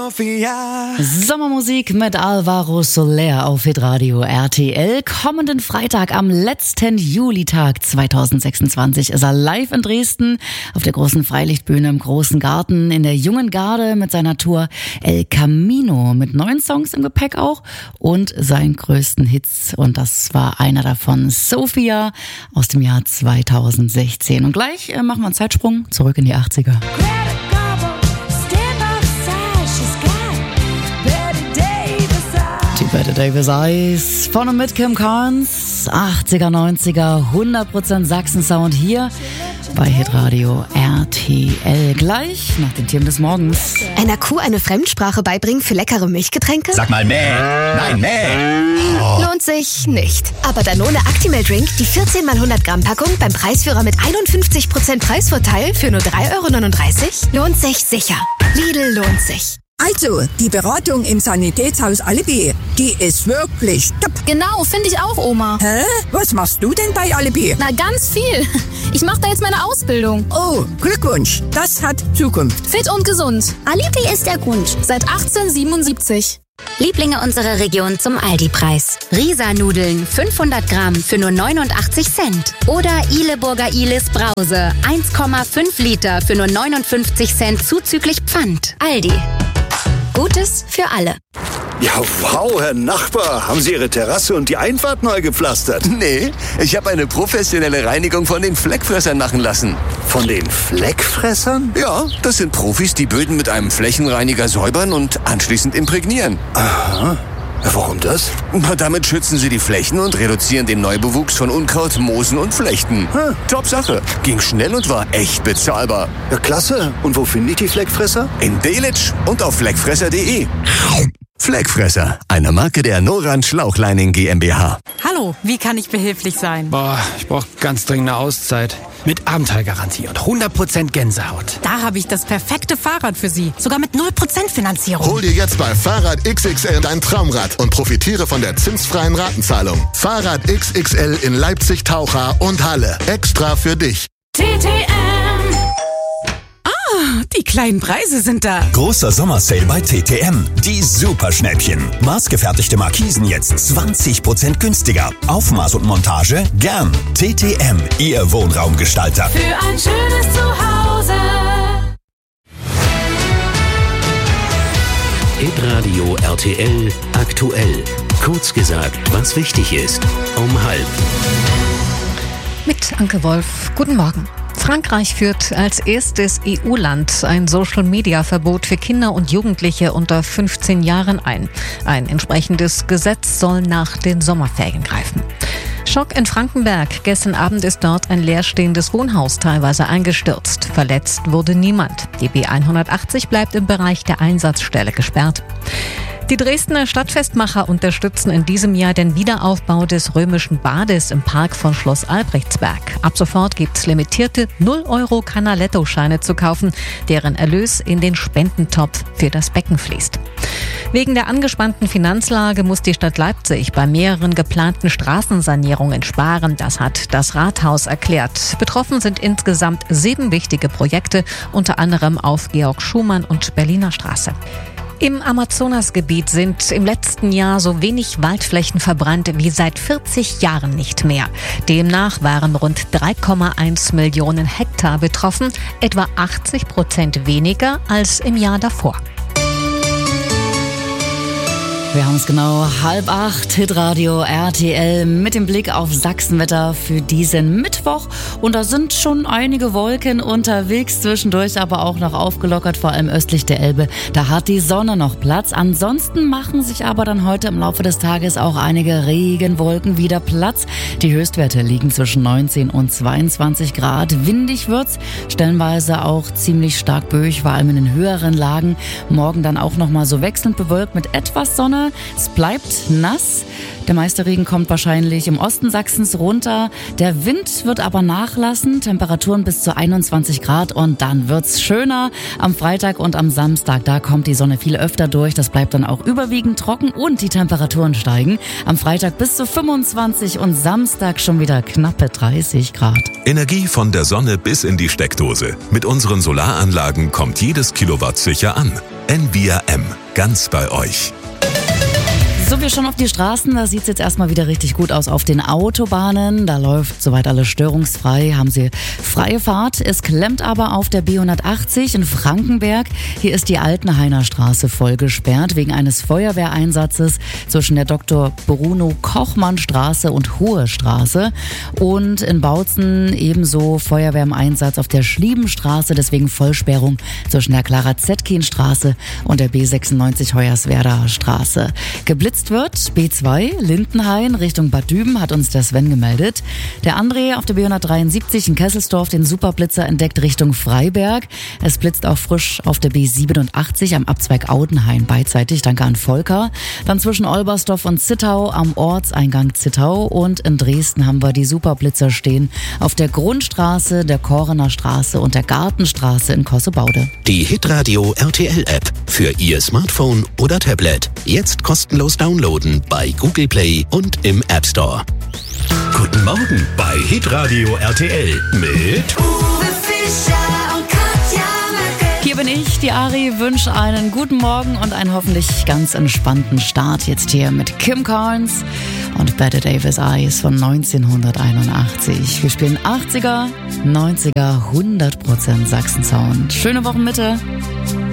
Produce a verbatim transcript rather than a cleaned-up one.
Sophia. Sommermusik mit Alvaro Soler auf Hitradio R T L. Kommenden Freitag am letzten Julitag zweitausendsechsundzwanzig ist er live in Dresden auf der großen Freilichtbühne im Großen Garten in der Jungen Garde mit seiner Tour El Camino mit neun Songs im Gepäck auch und seinen größten Hits. Und das war einer davon, Sophia aus dem Jahr zweitausendsechzehn. Und gleich äh, machen wir einen Zeitsprung zurück in die achtziger. Die Bette Davis Eyes von und mit Kim Carnes, achtziger, neunziger, hundert Prozent Sachsen-Sound hier bei Hitradio R T L. Gleich nach den Themen des Morgens. Einer Kuh eine Fremdsprache beibringen für leckere Milchgetränke? Sag mal mäh. Nein, mäh. Oh. Lohnt sich nicht. Aber Danone Actimel Drink, die vierzehn mal hundert Gramm Packung beim Preisführer mit einundfünfzig Prozent Preisvorteil für nur drei Euro neununddreißig, lohnt sich sicher. Lidl lohnt sich. Also, die Beratung im Sanitätshaus Alibi, die ist wirklich top. Genau, finde ich auch, Oma. Hä? Was machst du denn bei Alibi? Na, ganz viel. Ich mache da jetzt meine Ausbildung. Oh, Glückwunsch. Das hat Zukunft. Fit und gesund. Alibi ist der Grund. Seit achtzehnhundertsiebenundsiebzig. Lieblinge unserer Region zum Aldi-Preis. Risa-Nudeln fünfhundert Gramm für nur neunundachtzig Cent. Oder Ileburger Ilis Brause eins Komma fünf Liter für nur neunundfünfzig Cent zuzüglich Pfand. Aldi. Gutes für alle. Ja, wow, Herr Nachbar. Haben Sie Ihre Terrasse und die Einfahrt neu gepflastert? Nee, ich habe eine professionelle Reinigung von den Fleckfressern machen lassen. Von den Fleckfressern? Ja, das sind Profis, die Böden mit einem Flächenreiniger säubern und anschließend imprägnieren. Aha. Warum das? Na, damit schützen sie die Flächen und reduzieren den Neubewuchs von Unkraut, Moosen und Flechten. Hm, top Sache. Ging schnell und war echt bezahlbar. Ja, klasse. Und wo finde ich die Fleckfresser? In Delitzsch und auf fleckfresser punkt de. Fleckfresser, eine Marke der Noran Schlauchleining GmbH. Hallo, wie kann ich behilflich sein? Boah, ich brauche ganz dringend eine Auszeit. Mit Abenteuergarantie und hundert Prozent Gänsehaut. Da habe ich das perfekte Fahrrad für Sie. Sogar mit null Prozent Finanzierung. Hol dir jetzt bei Fahrrad X X L dein Traumrad und profitiere von der zinsfreien Ratenzahlung. Fahrrad X X L in Leipzig, Taucha und Halle. Extra für dich. T T M. Ah, die kleinen Preise sind da. Großer Sommersale bei T T M. Die Superschnäppchen. Maßgefertigte Markisen jetzt zwanzig Prozent günstiger. Aufmaß und Montage gern. T T M, Ihr Wohnraumgestalter. Für ein schönes Zuhause. Hitradio R T L aktuell. Kurz gesagt, was wichtig ist. Um halb. Mit Anke Wolf. Guten Morgen. Frankreich führt als erstes E U-Land ein Social-Media-Verbot für Kinder und Jugendliche unter fünfzehn Jahren ein. Ein entsprechendes Gesetz soll nach den Sommerferien greifen. Schock in Frankenberg. Gestern Abend ist dort ein leerstehendes Wohnhaus teilweise eingestürzt. Verletzt wurde niemand. Die B hundertachtzig bleibt im Bereich der Einsatzstelle gesperrt. Die Dresdner Stadtfestmacher unterstützen in diesem Jahr den Wiederaufbau des römischen Bades im Park von Schloss Albrechtsberg. Ab sofort gibt's limitierte null Euro Canaletto-Scheine zu kaufen, deren Erlös in den Spendentopf für das Becken fließt. Wegen der angespannten Finanzlage muss die Stadt Leipzig bei mehreren geplanten Straßensanierungen sparen. Das hat das Rathaus erklärt. Betroffen sind insgesamt sieben wichtige Projekte, unter anderem auf Georg Schumann und Berliner Straße. Im Amazonasgebiet sind im letzten Jahr so wenig Waldflächen verbrannt wie seit vierzig Jahren nicht mehr. Demnach waren rund drei Komma eins Millionen Hektar betroffen, etwa achtzig Prozent weniger als im Jahr davor. Wir haben es genau halb acht, Hitradio R T L mit dem Blick auf Sachsenwetter für diesen Mittwoch. Und da sind schon einige Wolken unterwegs, zwischendurch aber auch noch aufgelockert, vor allem östlich der Elbe. Da hat die Sonne noch Platz. Ansonsten machen sich aber dann heute im Laufe des Tages auch einige Regenwolken wieder Platz. Die Höchstwerte liegen zwischen neunzehn und zweiundzwanzig Grad. Windig wird's, stellenweise auch ziemlich stark böig, vor allem in den höheren Lagen. Morgen dann auch nochmal so wechselnd bewölkt mit etwas Sonne. Sonne, es bleibt nass. Der meiste Regen kommt wahrscheinlich im Osten Sachsens runter. Der Wind wird aber nachlassen, Temperaturen bis zu einundzwanzig Grad und dann wird's schöner. Am Freitag und am Samstag, da kommt die Sonne viel öfter durch. Das bleibt dann auch überwiegend trocken und die Temperaturen steigen. Am Freitag bis zu fünfundzwanzig und Samstag schon wieder knappe dreißig Grad. Energie von der Sonne bis in die Steckdose. Mit unseren Solaranlagen kommt jedes Kilowatt sicher an. Envia M, ganz bei euch. So, wir schauen auf die Straßen, da sieht's jetzt erstmal wieder richtig gut aus auf den Autobahnen. Da läuft soweit alles störungsfrei, haben Sie freie Fahrt. Es klemmt aber auf der B hundertachtzig in Frankenberg. Hier ist die Altenhainer Straße voll gesperrt wegen eines Feuerwehreinsatzes zwischen der Doktor Bruno Kochmann Straße und Hohe Straße. Und in Bautzen ebenso Feuerwehr im Einsatz auf der Schliebenstraße, deswegen Vollsperrung zwischen der Clara Zetkin Straße und der B sechsundneunzig Hoyerswerda Straße. Geblitzt wird B zwei Lindenhain Richtung Bad Düben, hat uns der Sven gemeldet. Der André auf der B hundertdreiundsiebzig in Kesselsdorf den Superblitzer entdeckt Richtung Freiberg. Es blitzt auch frisch auf der B siebenundachtzig am Abzweig Audenhain beidseitig. Danke an Volker. Dann zwischen Olbersdorf und Zittau am Ortseingang Zittau und in Dresden haben wir die Superblitzer stehen auf der Grundstraße, der Korener Straße und der Gartenstraße in Kossebaude. Die Hitradio R T L App für Ihr Smartphone oder Tablet. Jetzt kostenlos downloaden bei Google Play und im App Store. Guten Morgen bei Hitradio R T L mit Uwe Fischer und Katja Merkel. Hier bin ich, die Ari, wünsche einen guten Morgen und einen hoffentlich ganz entspannten Start jetzt hier mit Kim Carnes und Bette Davis Eyes von neunzehnhunderteinundachtzig. Wir spielen achtziger, neunziger, hundert Prozent Sachsen-Sound. Schöne Wochenmitte.